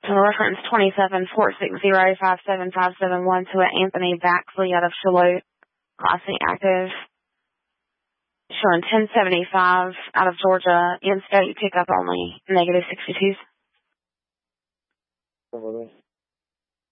So reference 27-460-57571 to Anthony Baxley out of Charlotte, Class A active. Showing 1075 out of Georgia, in-state pickup only, -62s.